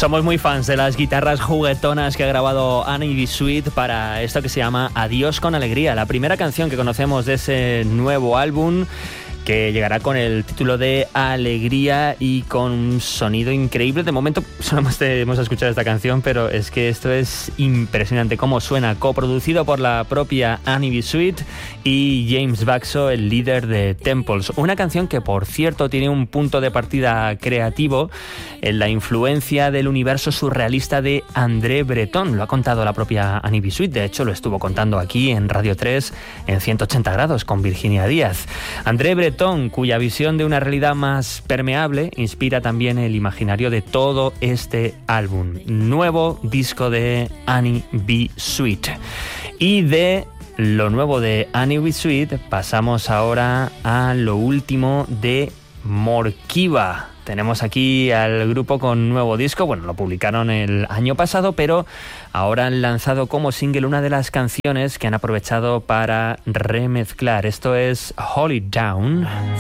Somos muy fans de las guitarras juguetonas que ha grabado Annie B. Sweet para esto que se llama Adiós con Alegría, la primera canción que conocemos de ese nuevo álbum, que llegará con el título de Alegría y con un sonido increíble. De momento solo hemos escuchado esta canción, pero es que esto es impresionante cómo suena, coproducido por la propia Annie B. Sweet y James Baxo, el líder de Temples. Una canción que, por cierto, tiene un punto de partida creativo en la influencia del universo surrealista de André Breton. Lo ha contado la propia Annie B. Sweet, de hecho lo estuvo contando aquí en Radio 3 en 180 grados con Virginia Díaz. André Breton, cuya visión de una realidad más permeable inspira también el imaginario de todo este álbum. Nuevo disco de Annie B. Sweet. Y de lo nuevo de Annie B. Sweet pasamos ahora a lo último de Morkiva. Tenemos aquí al grupo con nuevo disco. Bueno, lo publicaron el año pasado, pero ahora han lanzado como single una de las canciones que han aprovechado para remezclar. Esto es Hold It Down.